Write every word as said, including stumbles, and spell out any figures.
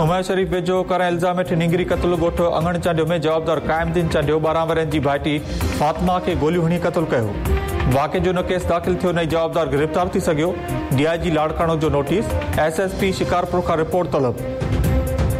उमर शरीफ वेझो करण इल्ज़ाम हेठि निंगरी क़तल ॻोठ अंगण चांडियो में जवाबदार क़ाइमुद्दीन चांडियो ॿारहं वरनि जी भाइटी फातिमा खे गोलियूं हणी क़तल कयो। वाक़े जो न केस दाख़िल थियो न जवाबदार गिरफ़्तार थी सघियो। डीआईजी लाड़काणो जो नोटिस, एसएसपी शिकारपुर खां रिपोर्ट तलब।